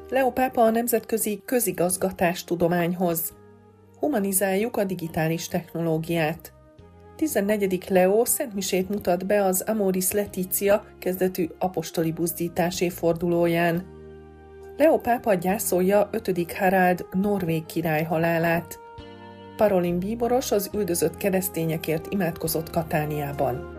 Leo pápa a nemzetközi közigazgatástudományhoz. Humanizáljuk a digitális technológiát. 14. Leo szentmisét mutat be az Amoris Laetitia kezdetű apostoli buzdítás évfordulóján. Leo pápa gyászolja 5. Harald norvég király halálát. Parolin bíboros az üldözött keresztényekért imádkozott Katániában.